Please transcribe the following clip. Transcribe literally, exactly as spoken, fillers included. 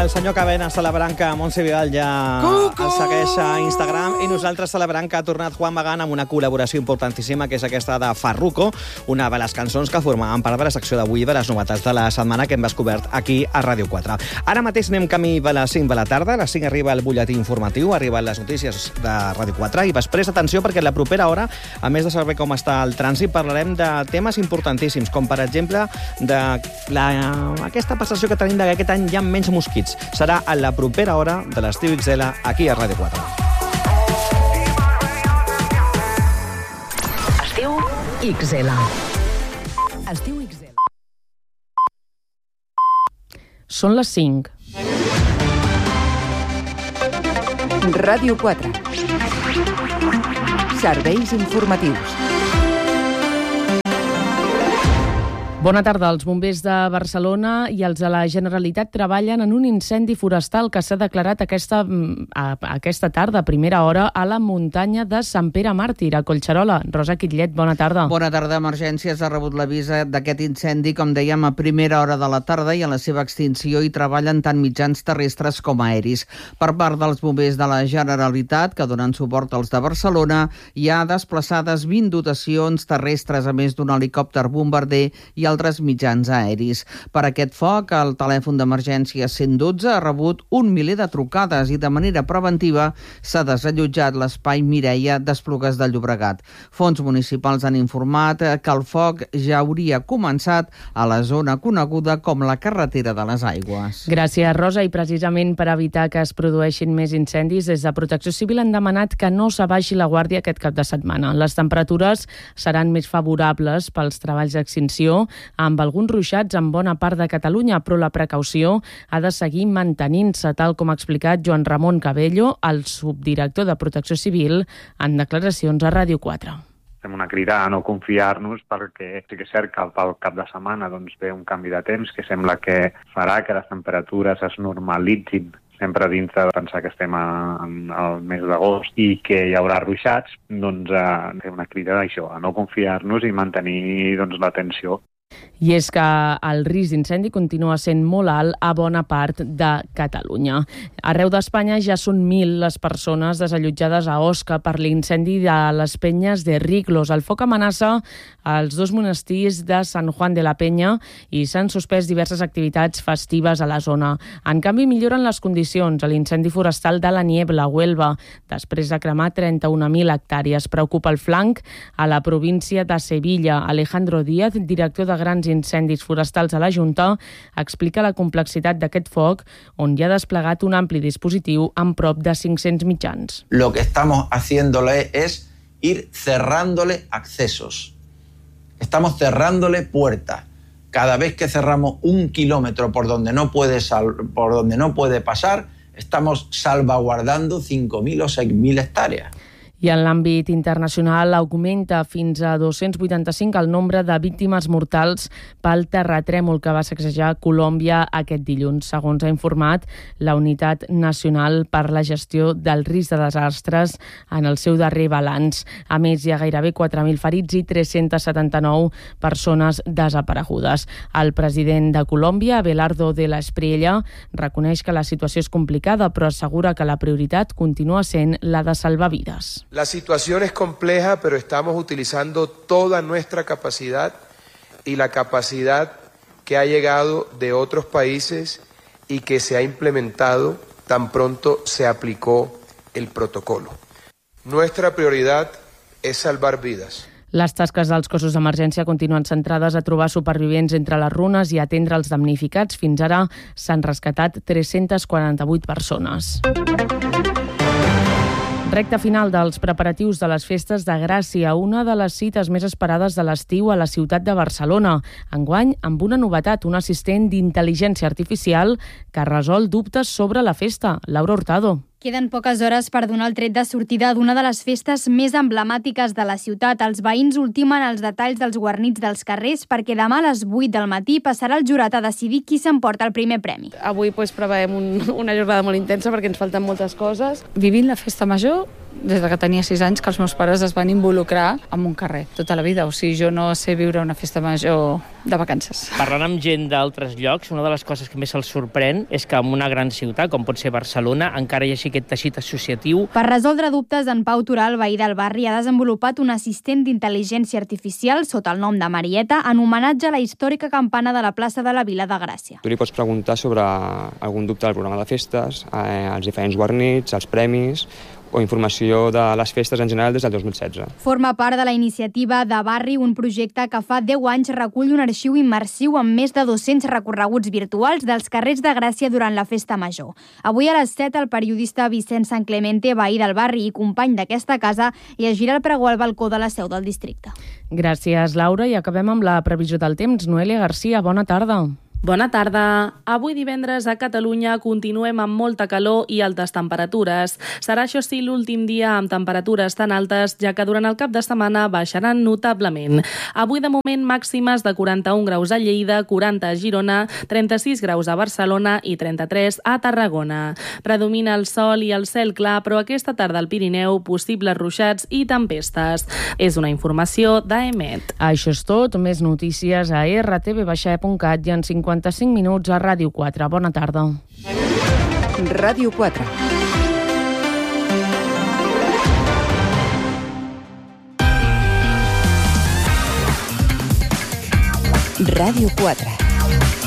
El senyor Cabena celebrant que Montse Vidal ja el segueix a Instagram i nosaltres celebrant que ha tornat Juan Magán amb una col·laboració importantíssima, que és aquesta de Farruko, una de les cançons que formaven part de la secció d'avui de les novetats de la setmana que hem descobert aquí a Ràdio quatre. Ara mateix anem camí de les cinc de la tarda, a les cinc arriba el butlletí informatiu, arriben les notícies de Ràdio quatre i després atenció perquè la propera hora, a més de saber com està el trànsit, parlarem de temes importantíssims, com per exemple de la, aquesta percepció que tenim que aquest any hi ha menys mosquits. Serà a la propera hora de l'Estiu X L aquí a Ràdio quatre. Estiu X L. Estiu X L. Són les cinc. Ràdio quatre. Serveis informatius. Bona tarda. Els bombers de Barcelona i els de la Generalitat treballen en un incendi forestal que s'ha declarat aquesta, aquesta tarda, a primera hora, a la muntanya de Sant Pere Màrtir, a Collserola. Rosa Quitlet, bona tarda. Bona tarda. Emergències ha rebut l'avís d'aquest incendi, com dèiem, a primera hora de la tarda, i a la seva extinció hi treballen tant mitjans terrestres com aeris. Per part dels bombers de la Generalitat, que donen suport als de Barcelona, hi ha desplaçades vint dotacions terrestres, a més d'un helicòpter bombarder i altres mitjans aeris. Per aquest foc, el telèfon d'emergència cent dotze ha rebut un miler de trucades i de manera preventiva s'ha desallotjat l'espai Mireia d'Esplugues de Llobregat. Fons municipals han informat que el foc ja hauria començat a la zona coneguda com la carretera de les Aigües. Gràcies, Rosa. I precisament per evitar que es produeixin més incendis, des de Protecció Civil han demanat que no s'abaixi la guàrdia aquest cap de setmana. Les temperatures seran més favorables pels treballs d'extinció, amb alguns ruixats en bona part de Catalunya, però la precaució ha de seguir mantenint-se, tal com ha explicat Joan Ramon Cabello, el subdirector de Protecció Civil, en declaracions a Ràdio quatre. Fem una crida a no confiar-nos, perquè sí que és cert que pel cap de setmana doncs, ve un canvi de temps que sembla que farà que les temperatures es normalitzin, sempre dins de pensar que estem al mes d'agost i que hi haurà ruixats. Doncs a fer una crida d'això, a no confiar-nos i mantenir doncs, l'atenció. I és que el risc d'incendi continua sent molt alt a bona part de Catalunya. Arreu d'Espanya ja són mil les persones desallotjades a Osca per l'incendi de les Penyes de Riglos. El foc amenaça els dos monestirs de Sant Juan de la Penya i s'han suspès diverses activitats festives a la zona. En canvi, milloren les condicions a l'incendi forestal de la Niebla, a Huelva, després de cremar trenta-un mil hectàrees. Preocupa el flanc a la província de Sevilla. Alejandro Díaz, director de grans incendis forestals a la Junta, explica la complexitat d'aquest foc, on hi ha desplegat un ampli dispositiu amb prop de cinc-cents mitjans. Lo que estamos haciéndole es ir cerrándole accesos. Estamos cerrándole puertas. Cada vez que cerramos un kilómetro por donde no puede, sal, por donde no puede pasar, estamos salvaguardando cinco mil o seis mil hectáreas. I en l'àmbit internacional augmenta fins a dos-cents vuitanta-cinc el nombre de víctimes mortals pel terratrèmol que va sacsejar Colòmbia aquest dilluns, segons ha informat la Unitat Nacional per la Gestió del Risc de Desastres en el seu darrer balanç. A més, hi ha gairebé quatre mil ferits i tres-cents setanta-nou persones desaparegudes. El president de Colòmbia, Abelardo de la Espriella, reconeix que la situació és complicada, però assegura que la prioritat continua sent la de salvar vides. La situación es compleja, pero estamos utilizando toda nuestra capacidad y la capacidad que ha llegado de otros países y que se ha implementado tan pronto se aplicó el protocolo. Nuestra prioridad es salvar vidas. Les tasques dels cossos d'emergència continuen centrades a trobar supervivents entre les runes i atendre els damnificats. Fins ara s'han rescatat tres-centes quaranta-vuit persones. Recta final dels preparatius de les festes de Gràcia, una de les cites més esperades de l'estiu a la ciutat de Barcelona. Enguany, amb una novetat, un assistent d'intel·ligència artificial que resol dubtes sobre la festa. Laura Hurtado. Queden poques hores per donar el tret de sortida d'una de les festes més emblemàtiques de la ciutat. Els veïns ultimen els detalls dels guarnits dels carrers perquè demà a les vuit del matí passarà el jurat a decidir qui s'emporta el primer premi. Avui pues, preveiem un, una jornada molt intensa perquè ens falten moltes coses. Vivint la festa major des de que tenia sis anys, que els meus pares es van involucrar en un carrer tota la vida. O sigui, jo no sé viure una festa major de vacances. Parlant amb gent d'altres llocs, una de les coses que més se'ls sorprèn és que en una gran ciutat, com pot ser Barcelona, encara hi hagi aquest teixit associatiu. Per resoldre dubtes, en Pau Toral, veí del barri, ha desenvolupat un assistent d'intel·ligència artificial sota el nom de Marieta, en homenatge a la històrica campana de la plaça de la Vila de Gràcia. Tu li pots preguntar sobre algun dubte del programa de festes, eh, els diferents guarnits, els premis o informació de les festes en general des del dos mil setze. Forma part de la iniciativa de Barri, un projecte que fa deu anys recull un arxiu immersiu amb més de dos-cents recorreguts virtuals dels carrers de Gràcia durant la festa major. Avui a les set, el periodista Vicent San Clemente, veí del barri i company d'aquesta casa, llegirà el pregó al balcó de la seu del districte. Gràcies, Laura, i acabem amb la previsió del temps. Noelia Garcia, bona tarda. Bona tarda. Avui divendres a Catalunya continuem amb molta calor i altes temperatures. Serà, això sí, l'últim dia amb temperatures tan altes, ja que durant el cap de setmana baixaran notablement. Avui, de moment, màximes de quaranta-un graus a Lleida, quaranta a Girona, trenta-sis graus a Barcelona i trenta-tres a Tarragona. Predomina el sol i el cel clar, però aquesta tarda al Pirineu, possibles ruixats i tempestes. És una informació d'Emet. Això és tot. Més notícies a erre te ve baixa e punt cat i en cinquanta-cinc minuts a Ràdio quatre. Bona tarda. Ràdio quatre. Ràdio quatre.